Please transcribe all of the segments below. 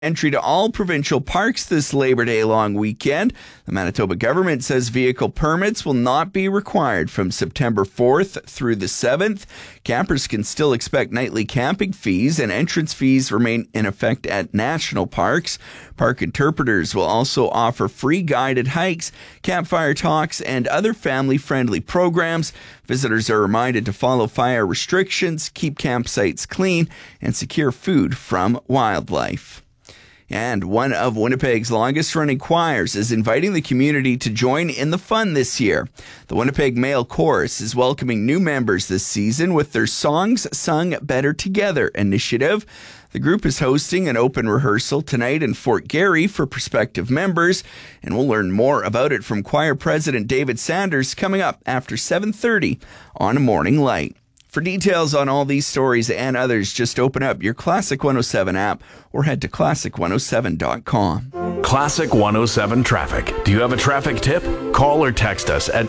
Entry to all provincial parks this Labor Day long weekend. The Manitoba government says vehicle permits will not be required from September 4th through the 7th. Campers can still expect nightly camping fees, and entrance fees remain in effect at national parks. Park interpreters will also offer free guided hikes, campfire talks, and other family-friendly programs. Visitors are reminded to follow fire restrictions, keep campsites clean, and secure food from wildlife. And one of Winnipeg's longest-running choirs is inviting the community to join in the fun this year. The Winnipeg Male Chorus is welcoming new members this season with their Songs Sung Better Together initiative. The group is hosting an open rehearsal tonight in Fort Garry for prospective members, and we'll learn more about it from choir president David Sanders coming up after 7:30 on A Morning Light. For details on all these stories and others, just open up your Classic 107 app or head to classic107.com. Classic 107 traffic. Do you have a traffic tip? Call or text us at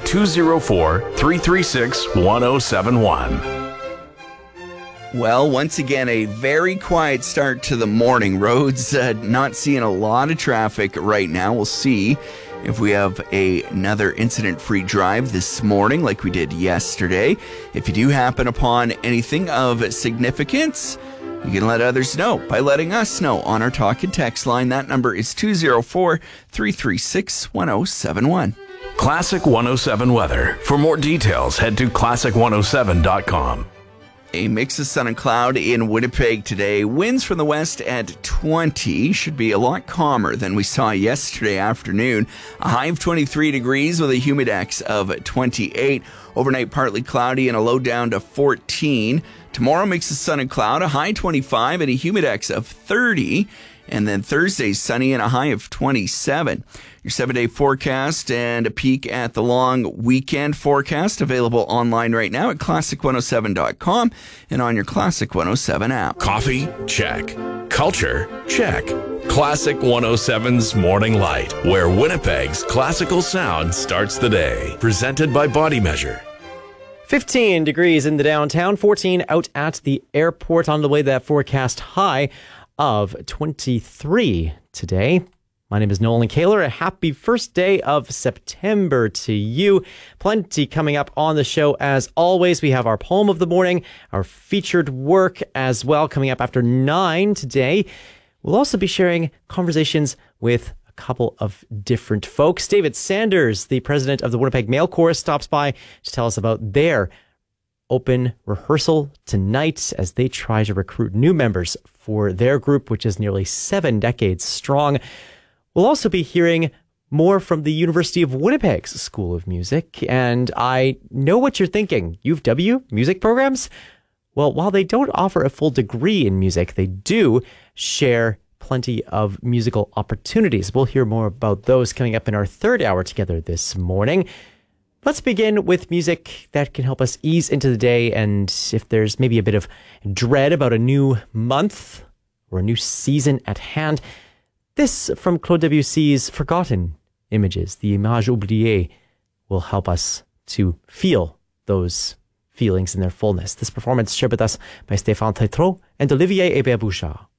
204-336-1071. Well, once again, a very quiet start to the morning. Roads not seeing a lot of traffic right now. We'll see if we have another incident-free drive this morning like we did yesterday. If you do happen upon anything of significance, you can let others know by letting us know on our talk and text line. That number is 204-336-1071. Classic 107 weather. For more details, head to classic107.com. A mix of sun and cloud in Winnipeg today. Winds from the west at 20. Should be a lot calmer than we saw yesterday afternoon. A high of 23 degrees with a humidex of 28. Overnight partly cloudy and a low down to 14. Tomorrow mix of sun and cloud. A high 25 and a humidex of 30. And then Thursday, sunny and a high of 27. Your 7-day forecast and a peek at the long weekend forecast available online right now at classic107.com and on your Classic 107 app. Coffee? Check. Culture? Check. Classic 107's Morning Light, where Winnipeg's classical sound starts the day. Presented by Body Measure. 15 degrees in the downtown, 14 out at the airport. On the way to that forecast high of 23 today. My name is Nolan Kaler. A happy first day of September to you. Plenty coming up on the show as always. We have our poem of the morning, our featured work as well coming up after 9 today. We'll also be sharing conversations with a couple of different folks. David Sanders, the president of the Winnipeg Male Chorus, stops by to tell us about their open rehearsal tonight as they try to recruit new members for their group, which is nearly 7 decades strong. We'll also be hearing more from the University of Winnipeg's School of Music. And I know what you're thinking. U of W music programs? Well, while they don't offer a full degree in music, they do share plenty of musical opportunities. We'll hear more about those coming up in our third hour together this morning. Let's begin with music that can help us ease into the day. And if there's maybe a bit of dread about a new month or a new season at hand, this from Claude Debussy's Forgotten Images, the Images Oubliées, will help us to feel those feelings in their fullness. This performance shared with us by Stéphane Tétrault and Olivier Hébert-Bouchard.